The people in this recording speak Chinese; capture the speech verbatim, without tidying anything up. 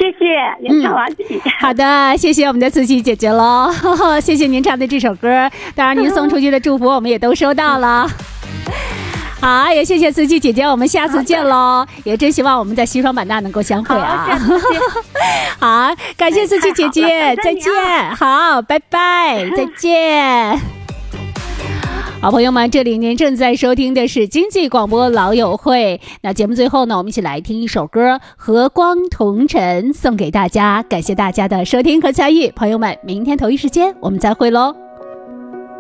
谢谢您唱完自己、 嗯。好的，谢谢我们的慈禧姐姐喽，谢谢您唱的这首歌，当然您送出去的祝福我们也都收到了。好，也谢谢慈禧姐姐，我们下次见喽！也真希望我们在西双版纳能够相会啊！好，感谢慈禧姐姐，再见。好，拜拜，再见。好朋友们，这里您正在收听的是经济广播老友会。那节目最后呢，我们一起来听一首歌《和光同尘》，送给大家。感谢大家的收听和参与，朋友们，明天同一时间我们再会喽。